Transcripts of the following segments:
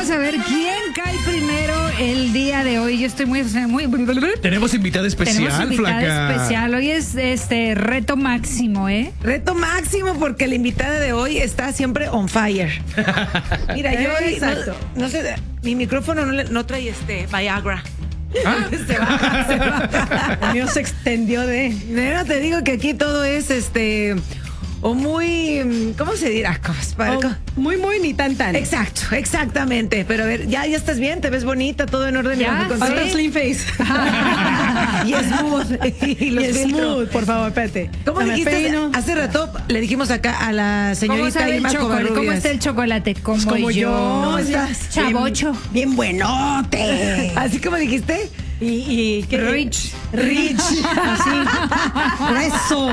vamos a ver quién cae primero el día de hoy. Yo estoy muy... Tenemos invitada especial, Tenemos invitada flaca. especial. Hoy es reto máximo, ¿eh? Reto máximo porque la invitada de hoy está siempre on fire. Mira, yo hoy Exacto. no sé, mi micrófono no trae Viagra. ¿Ah? Se baja. El mío se extendió de... Nena, te digo que aquí todo es o muy, ¿cómo se dirá? Muy, ni tan. Exacto, exactamente. Pero a ver, ya estás bien, te ves bonita, todo en orden. Ya, Con- Otra sí. slim face. Y smooth. Y los Y filtros. smooth, por favor, espérate. ¿Cómo Me dijiste? peino. Hace rato le dijimos acá a la ¿Cómo señorita sabe el Irma chocolate? ¿Cómo Covarrubias. está el chocolate? Como Como yo. ¿Cómo Ya. estás? Chavocho. Bien buenote. Así como dijiste. Y ¿qué? Rich. Rich. Así. Grueso.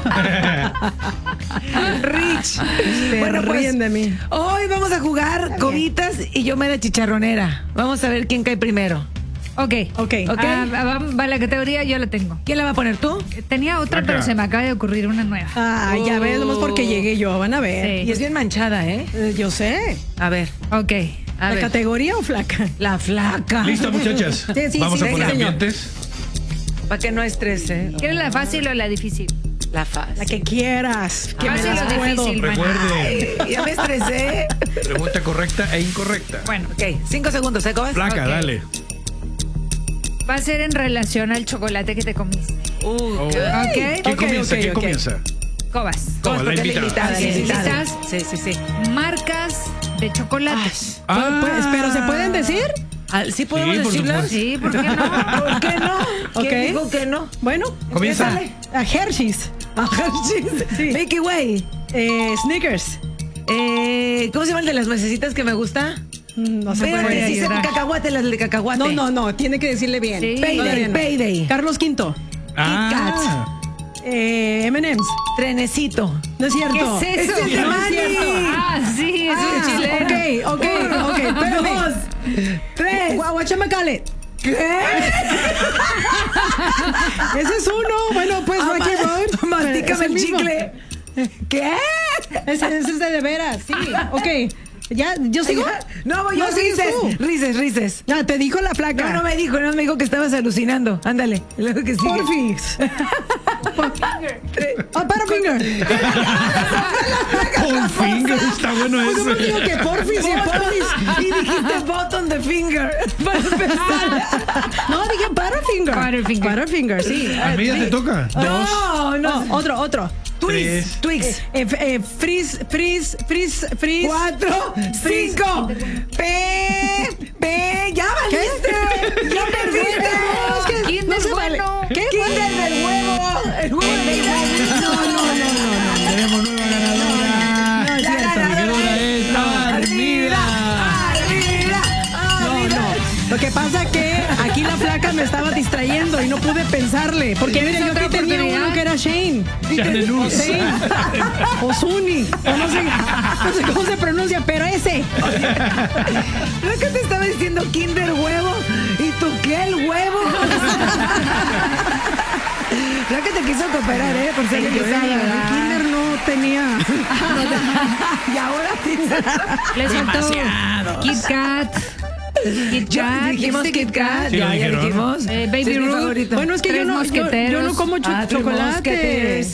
Rich. Se ríen de mí. Hoy vamos a jugar cobitas y yo me da chicharronera. Vamos a ver quién cae primero. Ok. Ok. Va la categoría, yo la tengo. ¿Quién la va a poner tú? Tenía otra, Acá. pero se me acaba de ocurrir una nueva. Ah, ya ves, nomás porque llegué yo. Van a ver. Sí. Y es bien manchada, ¿eh? Yo sé. A ver, Ok. a ¿La ver. categoría o flaca? La flaca. ¿Lista, muchachas? Sí, Vamos sí, a poner señor. ambientes. Para que no estrese. ¿Quieres la fácil o la difícil? La faz. La que quieras. Que me Fácil las o puedo. difícil. Recuerde, Ya me estresé. pregunta correcta e incorrecta. Bueno, Ok, 5 segundos, ¿eh, Cobas? Flaca, Ok. dale. va a ser en relación al chocolate que te comiste. Oh. Ok. ¿Quién Ok, comienza? ok, ¿Quién ok. comienza? Cobas. Toma, la Porque invitada. la Sí, invitada. ¿listas? Sí, sí, sí. Marcas de chocolates. ¿Pero se pueden decir? ¿Sí podemos Sí, por decirlas? supuesto. Sí, ¿por qué no? ¿Por qué no? ¿Quién Ok. dijo que no? Bueno. Comienza. Empiézale. A Hershey's. Sí. Milky Way. Snickers. ¿Cómo se llama el de las mesecitas que me gusta? No sé. Espérate, puede sí se ayudar. cacahuate, las de cacahuate. No, tiene que decirle bien. Sí. Payday, Payday. Carlos V. Ah, M&M's. Trenecito. No es cierto. ¿Qué es eso? Es el de No es Manny. cierto. Ah, sí, es un chileno. Ok, espérame. 2, 3. Guachamacale. ¿Qué? Ese es uno. Bueno, pues Rocky Road. Mastícame Es el mismo. chicle. ¿Qué? Ese es de veras, sí. Ok. ¿Ya? ¿Yo sigo? No, yo sigues tú. Rises. Ya, te dijo la flaca. No me dijo que estabas alucinando. Ándale. Luego que sigue. Porfis. Butterfinger. con finger, está bueno Pues no me digo ese. que porfis y porfis. Y dijiste bottom the finger. Para empezar. No, dije Butterfinger. Butterfinger. Butterfinger, sí. A mí ya te toca. Dos. No. Otro. Tres. Twix. Freeze. 4, 5. Ya valiste. Ya perdiste. ¿Quién no es se vale. bueno? ¿Qué? Quita el del huevo. El huevo de vida. No. Tenemos nueva ganadora. No es La cierto. ganadora es Armida. No. Lo que pasa es que aquí la flaca me estaba distrayendo y no pude pensarle. Porque mire, yo otra aquí tenía oportunidad? uno que era Shane. Chaneluz. Shane. O Suni. O no sé cómo se pronuncia, pero ese. ¿No es que te estaba diciendo Kinder huevo? ¿Y tú qué el huevo? Creo que te quiso cooperar, por ser El Kinder no tenía. Y ahora sí. Les faltó Kit Kat. Kit Ya Kat. dijimos ¿Dijiste Kit Kat. Sí, lo Ya dijeron. dijimos. Baby Sí, es mi Ruth. favorito. Bueno, es que Tres yo no mosqueteros. como Tres chocolate. mosqueteros.